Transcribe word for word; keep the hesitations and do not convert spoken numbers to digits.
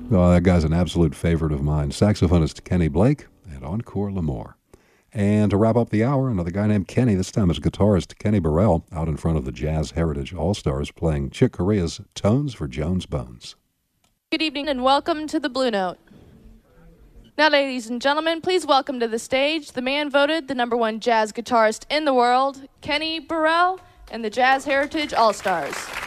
Oh, that guy's an absolute favorite of mine. Saxophonist Kenny Blake and Encore L'Amour. And to wrap up the hour, another guy named Kenny. This time it's guitarist Kenny Burrell out in front of the Jazz Heritage All-Stars playing Chick Corea's Tones for Jones Bones. Good evening and welcome to the Blue Note. Now, ladies and gentlemen, please welcome to the stage the man voted the number one jazz guitarist in the world, Kenny Burrell, and the Jazz Heritage All-Stars.